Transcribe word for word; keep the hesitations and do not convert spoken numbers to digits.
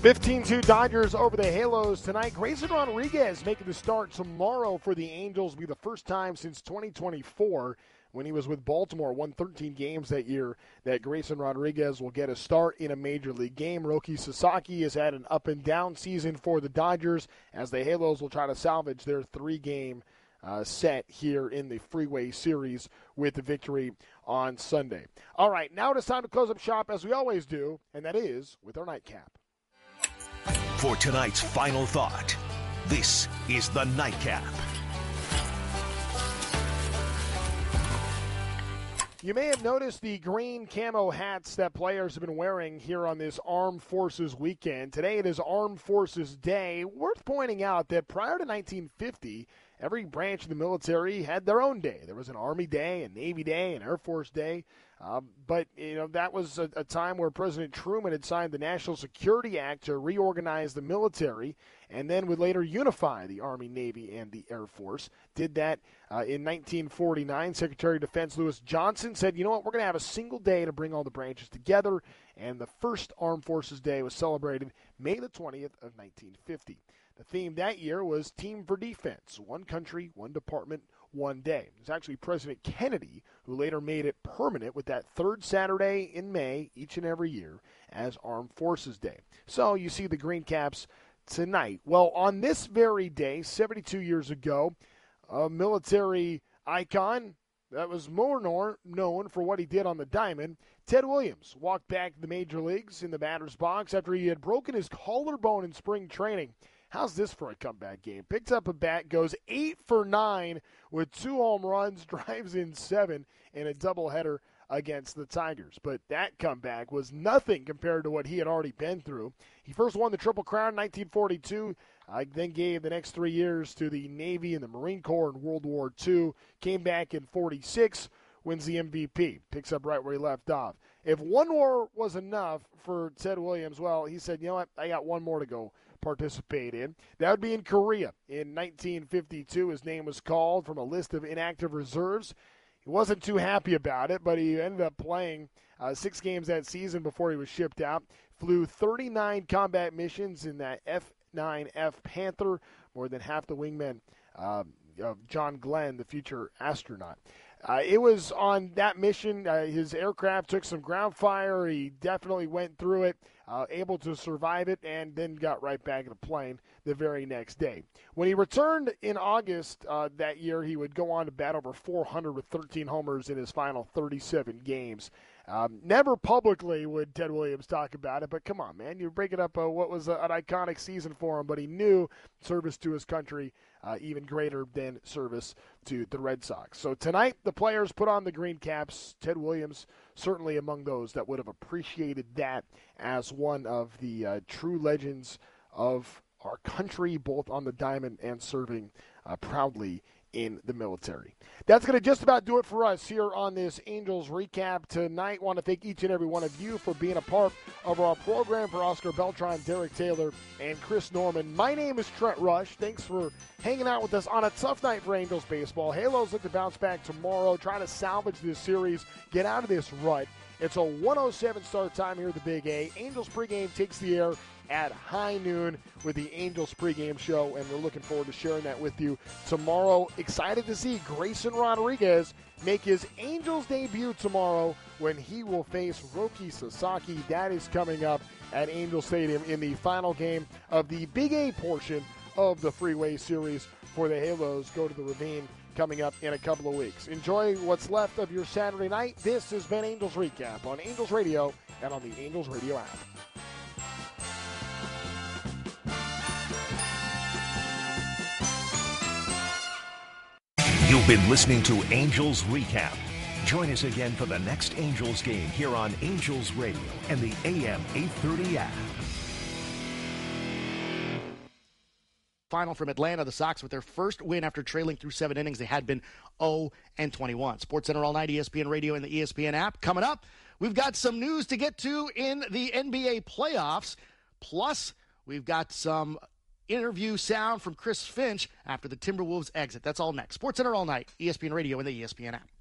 fifteen two Dodgers over the Halos tonight. Grayson Rodriguez making the start tomorrow for the Angels. Will be the first time since twenty twenty-four when he was with Baltimore. Won thirteen games that year that Grayson Rodriguez will get a start in a major league game. Roki Sasaki has had an up and down season for the Dodgers as the Halos will try to salvage their three-game uh, set here in the Freeway Series with the victory on Sunday. All right, now it is time to close up shop as we always do, and that is with our nightcap. For tonight's final thought, this is the Nightcap. You may have noticed the green camo hats that players have been wearing here on this Armed Forces weekend. Today it is Armed Forces Day. Worth pointing out that prior to nineteen fifty, every branch of the military had their own day. There was an Army Day, a Navy Day, an Air Force Day. Um, but, you know, that was a, a time where President Truman had signed the National Security Act to reorganize the military and then would later unify the Army, Navy, and the Air Force. Did that uh, in nineteen forty-nine. Secretary of Defense Lewis Johnson said, you know what, we're going to have a single day to bring all the branches together. And the first Armed Forces Day was celebrated May the twentieth of nineteen fifty. The theme that year was Team for Defense, one country, one department, one day. It was actually President Kennedy who later made it permanent with that third Saturday in May each and every year as Armed Forces Day. So you see the green caps tonight. Well, on this very day, seventy-two years ago, a military icon that was more known for what he did on the diamond, Ted Williams, walked back to the major leagues in the batter's box after he had broken his collarbone in spring training. How's this for a comeback game? Picks up a bat, goes eight for nine with two home runs, drives in seven in a doubleheader against the Tigers. But that comeback was nothing compared to what he had already been through. He first won the Triple Crown in nineteen forty-two, uh, then gave the next three years to the Navy and the Marine Corps in World War Two, came back in forty-six, wins the M V P, picks up right where he left off. If one more was enough for Ted Williams, well, he said, you know what, I got one more to go participate in. That would be in Korea. In nineteen fifty-two, his name was called from a list of inactive reserves. He wasn't too happy about it, but he ended up playing uh, six games that season before he was shipped out. Flew thirty-nine combat missions in that F nine F Panther, more than half the wingmen uh, of John Glenn, the future astronaut. Uh, it was on that mission, uh, his aircraft took some ground fire. He definitely went through it, uh, able to survive it, and then got right back in the plane the very next day. When he returned in August uh, that year, he would go on to bat over four hundred with thirteen homers in his final thirty-seven games. Um, never publicly would Ted Williams talk about it, but come on, man. You're breaking up uh, what was a, an iconic season for him, but he knew service to his country uh, even greater than service to the Red Sox. So tonight, the players put on the green caps. Ted Williams certainly among those that would have appreciated that as one of the uh, true legends of our country, both on the diamond and serving uh, proudly in the military. That's going to just about do it for us here on this Angels Recap tonight. Want to thank each and every one of you for being a part of our program. For Oscar Beltran, Derek Taylor, and Chris Norman, my name is Trent Rush. Thanks for hanging out with us on a tough night for Angels baseball. Halos look to bounce back tomorrow, try to salvage this series, get out of this rut. It's a one oh seven start time here at the Big A. Angels pregame takes the air at high noon with the Angels pregame show, and we're looking forward to sharing that with you tomorrow. Excited to see Grayson Rodriguez make his Angels debut tomorrow when he will face Roki Sasaki. That is coming up at Angel Stadium in the final game of the Big A portion of the Freeway Series for the Halos. Go to the Ravine coming up in a couple of weeks. Enjoy what's left of your Saturday night. This has been Angels Recap on Angels Radio and on the Angels Radio app. You've been listening to Angels Recap. Join us again for the next Angels game here on Angels Radio and the A M eight thirty app. Final from Atlanta, the Sox with their first win after trailing through seven innings. They had been oh and twenty-one. SportsCenter all night, E S P N Radio and the E S P N app. Coming up, we've got some news to get to in the N B A playoffs. Plus, we've got some interview sound from Chris Finch after the Timberwolves exit. That's all next. SportsCenter all night, E S P N Radio and the E S P N app.